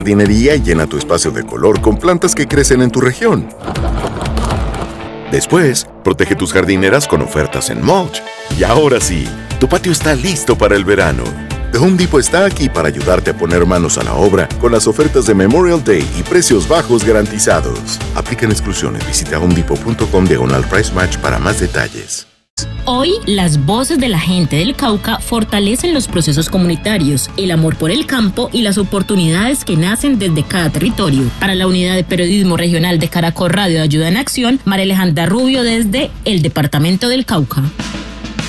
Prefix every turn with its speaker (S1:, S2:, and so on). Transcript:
S1: jardinería y llena tu espacio de color con plantas que crecen en tu región. Después, protege tus jardineras con ofertas en mulch. Y ahora sí, tu patio está listo para el verano. The Home Depot está aquí para ayudarte a poner manos a la obra con las ofertas de Memorial Day y precios bajos garantizados. Aplican exclusiones. Visita homedepot.com/price match para más detalles.
S2: Hoy, las voces de la gente del Cauca fortalecen los procesos comunitarios, el amor por el campo y las oportunidades que nacen desde cada territorio. Para la Unidad de Periodismo Regional de Caracol Radio de Ayuda en Acción, María Alejandra Rubio desde el Departamento del Cauca.